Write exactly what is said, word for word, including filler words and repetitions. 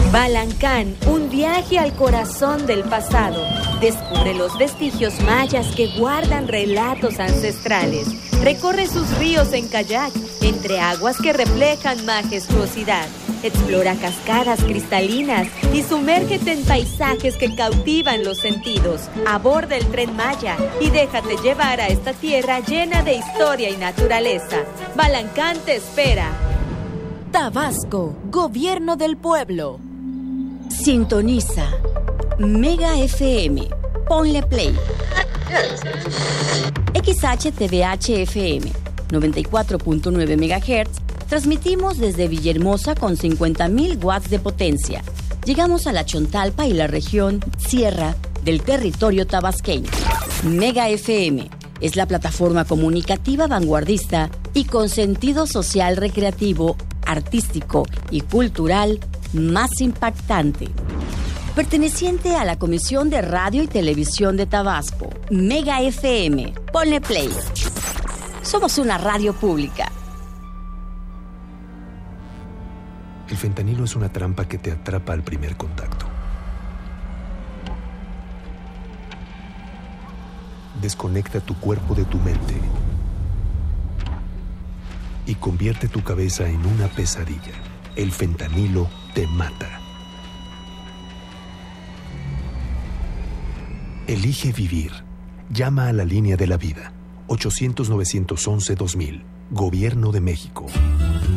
Balancán, un viaje al corazón del pasado. Descubre los vestigios mayas que guardan relatos ancestrales. Recorre sus ríos en kayak, entre aguas que reflejan majestuosidad. Explora cascadas cristalinas y sumérgete en paisajes que cautivan los sentidos. Aborda el Tren Maya y déjate llevar a esta tierra llena de historia y naturaleza. Balancán te espera. Tabasco, Gobierno del Pueblo. Sintoniza Mega F M. Ponle play. X H T V H F M noventa y cuatro punto nueve megahertz. Transmitimos desde Villahermosa con cincuenta mil watts de potencia. Llegamos a la Chontalpa y la región Sierra del territorio tabasqueño. Mega F M es la plataforma comunicativa vanguardista y con sentido social recreativo, artístico y cultural más impactante. Perteneciente a la Comisión de Radio y Televisión de Tabasco. Mega F M. Ponle play. Somos una radio pública. El fentanilo es una trampa que te atrapa al primer contacto. Desconecta tu cuerpo de tu mente y convierte tu cabeza en una pesadilla. El fentanilo te mata. Elige vivir. Llama a la línea de la vida. ochocientos, novecientos once, dos mil. Gobierno de México.